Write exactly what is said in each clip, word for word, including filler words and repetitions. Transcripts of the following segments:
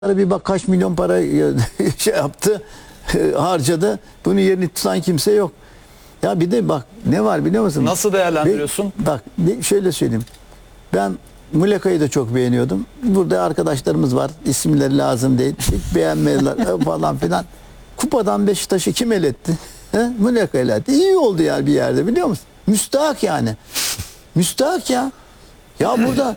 Bir bak kaç milyon para şey yaptı, harcadı. Bunun yerini tutan kimse yok. Ya bir de bak ne var biliyor musun? Nasıl değerlendiriyorsun? Ve, bak şöyle söyleyeyim. Ben Muleka'yı da çok beğeniyordum. Burada arkadaşlarımız var. İsimleri lazım değil. Hiç beğenmediler falan filan. Kupadan Beşiktaş'ı kim eletti? Muleka eletti. İyi oldu yani bir yerde biliyor musun? Müstahak yani. Müstahak ya. Ya burada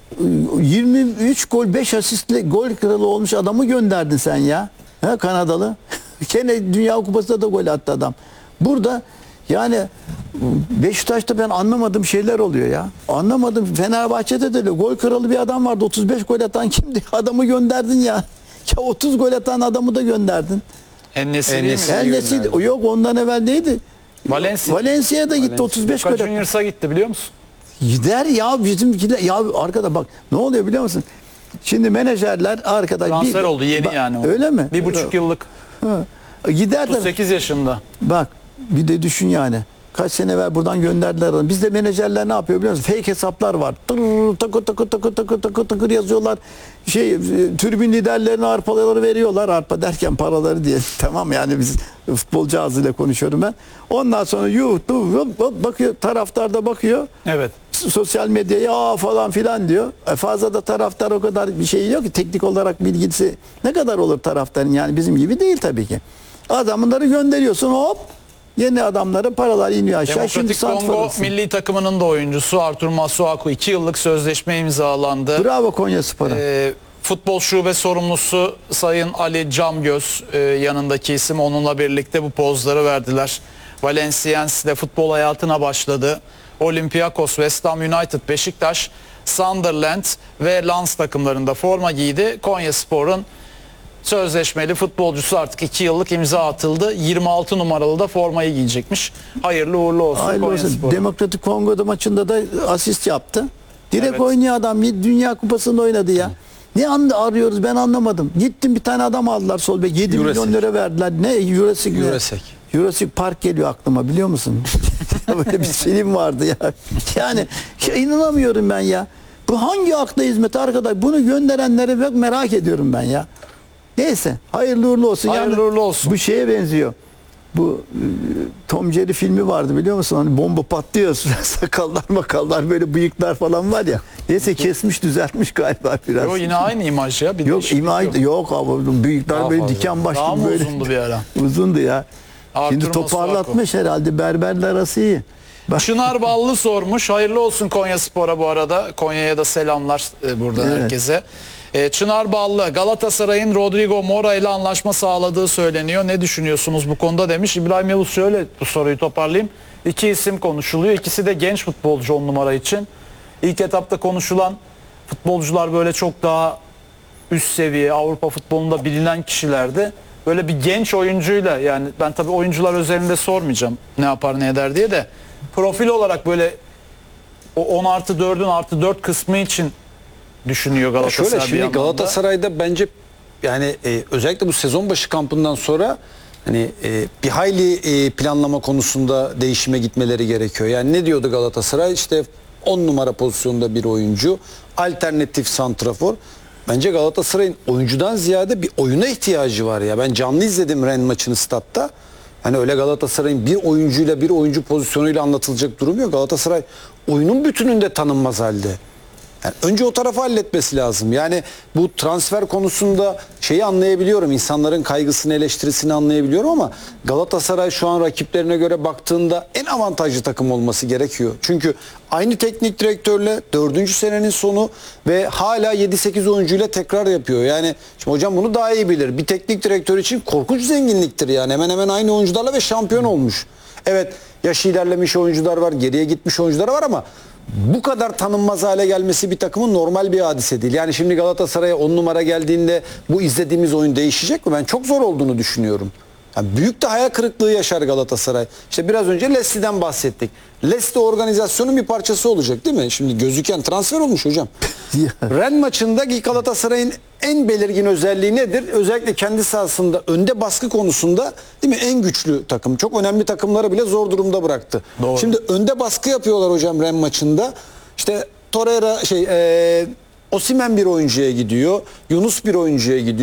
yirmi üç gol beş asistle gol kralı olmuş adamı gönderdin sen ya. He, Kanadalı. Gene Dünya Kupası'nda da gol attı adam. Burada yani Beşiktaş'ta ben anlamadığım şeyler oluyor ya. Anlamadım. Fenerbahçe'de de öyle. Gol kralı bir adam vardı. otuz beş gol atan kimdi? Adamı gönderdin ya. Ya otuz gol atan adamı da gönderdin. En-Nesyri mi? En-Nesyri yok ondan evvel neydi? Valencia. Valencia'da gitti otuz beş gol Boca attı. Juniors'a gitti biliyor musun? Gider ya bizimkiler ya arkada bak ne oluyor biliyor musun? Şimdi menajerler arkada Transfer bir, oldu yeni bak, yani. O. Öyle mi? Bir buçuk yıllık. Ha. Gider otuz de sekiz yaşında. bak bir de düşün yani. Kaç sene evvel buradan gönderdiler adamı. Bizde menajerler ne yapıyor biliyor musun? Fake hesaplar var. Tır, takır takır takır takır takır takır yazıyorlar. Şey tribün liderlerine arpaları veriyorlar. Arpa derken paraları diye. Tamam yani biz futbolcu ağzıyla konuşuyorum ben. Ondan sonra YouTube bakıyor, taraftar da bakıyor. Evet. Sosyal medyaya aa falan filan diyor. E fazla da taraftar o kadar bir şey yok ki teknik olarak bilgisi ne kadar olur taraftarın yani bizim gibi değil tabii ki. Adamları gönderiyorsun hop yeni adamlara paralar iniyor aşağı. Demokratik Şimdi Kongo milli takımının da oyuncusu Artur Masuaku iki yıllık sözleşme imzalandı. Bravo Konyaspor'a. Ee, futbol şube sorumlusu Sayın Ali Camgöz e, yanındaki isim onunla birlikte bu pozları verdiler. Valenciennes'de futbol hayatına başladı. Olympiakos, West Ham United, Beşiktaş, Sunderland ve Lens takımlarında forma giydi. Konyaspor'un sözleşmeli futbolcusu artık iki yıllık imza atıldı. yirmi altı numaralı da formayı giyecekmiş. Hayırlı uğurlu olsun Hayırlı olsun. Konyaspor'a. Demokratik Kongo'da maçında da asist yaptı. Direkt Evet. oynuyor adam. Dünya Kupası'nda oynadı ya. Ne anda arıyoruz ben anlamadım. Gittim bir tane adam aldılar sol bek. yedi milyon lira verdiler. Ne? Eurosek. Eurosek. Jurassic Park geliyor aklıma biliyor musun? Böyle bir film vardı ya. Yani ya inanamıyorum ben ya. Bu hangi akla hizmet arkadaş? Bunu gönderenleri bak merak ediyorum ben ya. Neyse hayırlı uğurlu olsun. Hayırlı yani, uğurlu olsun. Bu şeye benziyor. Bu Tom Jerry filmi vardı biliyor musun? Hani bomba patlıyor. Sakallar makallar böyle bıyıklar falan var ya. Neyse kesmiş düzeltmiş galiba biraz. Yo, yine aynı imaj ya. Bir Yok değişiklik imaj yok. yok abi bıyıklar Daha böyle fazla. diken başlı Daha mı böyle. uzundu bir ara? Uzundu ya. Artur Şimdi Masuaku. toparlatmış herhalde berberler arası iyi. Bak, Çınar Ballı sormuş. Hayırlı olsun Konyaspor'a bu arada. Konya'ya da selamlar e, burada Evet. herkese. E, Çınar Ballı, Galatasaray'ın Rodrigo Mora ile anlaşma sağladığı söyleniyor. Ne düşünüyorsunuz bu konuda demiş. İbrahim Yavuz şöyle bu soruyu toparlayayım. İki isim konuşuluyor. İkisi de genç futbolcu on numara için. İlk etapta konuşulan futbolcular böyle çok daha üst seviye Avrupa futbolunda bilinen kişilerdi. Böyle bir genç oyuncuyla yani ben tabii oyuncular özelinde sormayacağım ne yapar ne eder diye de profil olarak böyle o on artı dördün artı dört kısmı için düşünüyor Galatasaray. Şöyle bir şimdi yandan da. Galatasaray'da bence yani e, özellikle bu sezon başı kampından sonra hani e, bir hayli e, planlama konusunda değişime gitmeleri gerekiyor. Yani ne diyordu Galatasaray? İşte on numara pozisyonda bir oyuncu, alternatif santrafor. Bence Galatasaray'ın oyuncudan ziyade bir oyuna ihtiyacı var ya. Ben canlı izledim Rennes maçını statta. Hani öyle Galatasaray'ın bir oyuncuyla bir oyuncu pozisyonuyla anlatılacak durum yok. Galatasaray oyunun bütününde tanınmaz halde. Yani önce o tarafı halletmesi lazım. Yani bu transfer konusunda şeyi anlayabiliyorum. İnsanların kaygısını, eleştirisini anlayabiliyorum ama Galatasaray şu an rakiplerine göre baktığında en avantajlı takım olması gerekiyor. Çünkü aynı teknik direktörle dördüncü senenin sonu ve hala yedi sekiz oyuncuyla tekrar yapıyor. Yani şimdi hocam bunu daha iyi bilir. Bir teknik direktör için korkunç zenginliktir yani. Hemen hemen aynı oyuncularla ve şampiyon olmuş. Evet, yaşı ilerlemiş oyuncular var, geriye gitmiş oyuncular var ama bu kadar tanınmaz hale gelmesi bir takımın normal bir hadise değil. Yani şimdi Galatasaray'a on numara geldiğinde bu izlediğimiz oyun değişecek mi? Ben çok zor olduğunu düşünüyorum. Yani büyük de hayal kırıklığı yaşar Galatasaray. İşte biraz önce Leslie'den bahsettik. Leslie organizasyonun bir parçası olacak değil mi? Şimdi gözüken transfer olmuş hocam. Rennes maçında Galatasaray'ın en belirgin özelliği nedir? Özellikle kendi sahasında önde baskı konusunda değil mi? En güçlü takım. Çok önemli takımları bile zor durumda bıraktı. Doğru. Şimdi önde baskı yapıyorlar hocam Rennes maçında. İşte Torreira şey e, Osimhen bir oyuncuya gidiyor. Yunus bir oyuncuya gidiyor.